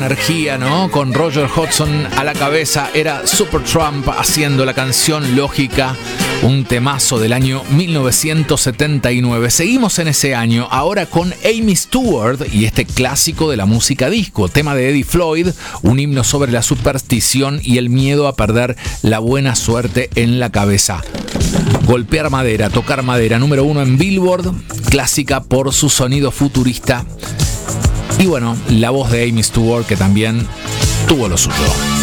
Energía, ¿no? Con Roger Hodgson a la cabeza, era Supertramp haciendo la canción Lógica, un temazo del año 1979. Seguimos en ese año, ahora con Amy Stewart y este clásico de la música disco, tema de Eddie Floyd, un himno sobre la superstición y el miedo a perder la buena suerte en la cabeza. Golpear madera, tocar madera, número 1 en Billboard, clásica por su sonido futurista. Y bueno, la voz de Amy Stewart, que también tuvo lo suyo.